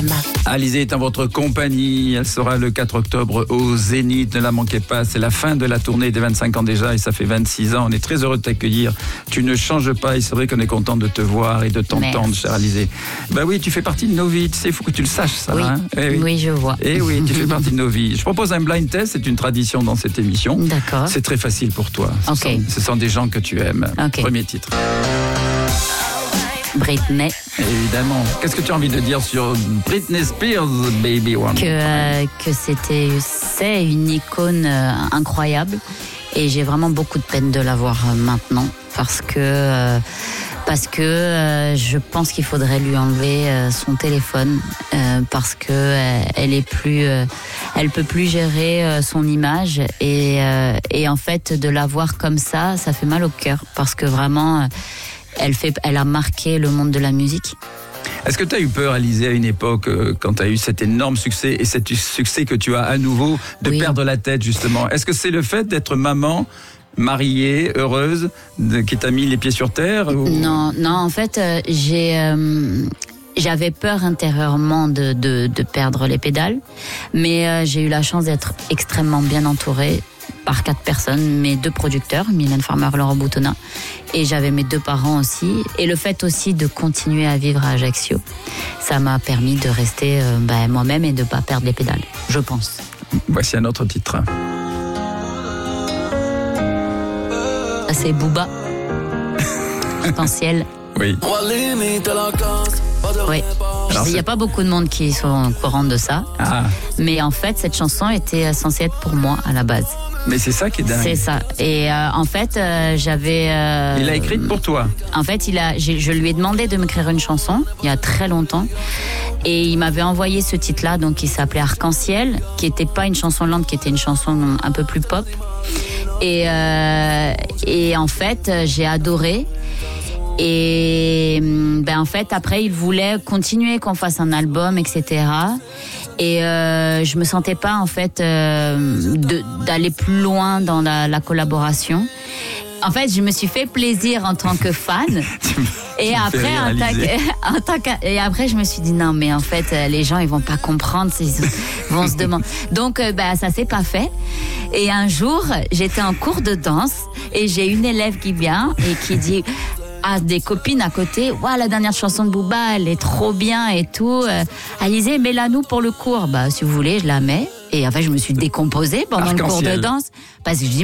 Bamba. Alizée est en votre compagnie. Elle sera le 4 octobre au Zénith. Ne la manquez pas. C'est la fin de la tournée des 25 ans déjà et ça fait 26 ans. On est très heureux de t'accueillir. Tu ne changes pas et c'est vrai qu'on est content de te voir et de t'entendre, chère Alizée. Bah oui, tu fais partie de nos vies. C'est fou que tu le saches, ça. Oui, hein oui, je vois. Et oui, tu fais partie de nos vies. Je propose un blind test. C'est une tradition dans cette émission. D'accord. C'est très facile pour toi. Ce sont des gens que tu aimes. Okay. Premier titre. Britney. Évidemment. Qu'est-ce que tu as envie de dire sur Britney Spears, Baby One? Que c'est une icône incroyable et j'ai vraiment beaucoup de peine de la voir maintenant parce que je pense qu'il faudrait lui enlever son téléphone parce que elle peut plus gérer son image et en fait de la voir comme ça fait mal au cœur parce que vraiment elle a marqué le monde de la musique. Est-ce que tu as eu peur, Alizée, à une époque, quand tu as eu cet énorme succès et cet succès que tu as à nouveau, de perdre la tête, justement? Est-ce que c'est le fait d'être maman, mariée, heureuse, qui t'a mis les pieds sur terre ou... Non, en fait, j'avais peur intérieurement de perdre les pédales, mais j'ai eu la chance d'être extrêmement bien entourée par 4 personnes, mes 2 producteurs, Mylène Farmer, Laurent Boutonnat, et j'avais mes 2 parents aussi. Et le fait aussi de continuer à vivre à Ajaccio, ça m'a permis de rester moi-même et de ne pas perdre les pédales, je pense. Voici un autre titre. C'est Booba. Arc-en-ciel. Oui. Oui. Il n'y a pas beaucoup de monde qui sont au courant de ça. Ah. Mais en fait, cette chanson était censée être pour moi à la base. Mais c'est ça qui est dingue. C'est ça. Et en fait, j'avais... Il l'a écrite pour toi. En fait, je lui ai demandé de m'écrire une chanson, il y a très longtemps. Et il m'avait envoyé ce titre-là, donc qui s'appelait Arc-en-ciel, qui n'était pas une chanson lente, qui était une chanson un peu plus pop. Et en fait, j'ai adoré. Et en fait, après, il voulait continuer qu'on fasse un album, etc. Et je me sentais pas en fait d'aller plus loin dans la collaboration. En fait, je me suis fait plaisir en tant que fan. Et après, je me suis dit non, mais en fait, les gens ils vont pas comprendre, ils vont se demander. Donc, ça s'est pas fait. Et un jour, j'étais en cours de danse et j'ai une élève qui vient et qui dit à des copines à côté, waouh, la dernière chanson de Booba, elle est trop bien et tout. Alizée, mets-la nous pour le cours. Si vous voulez, je la mets. Et en fait, je me suis décomposée pendant le cours de danse parce que je dis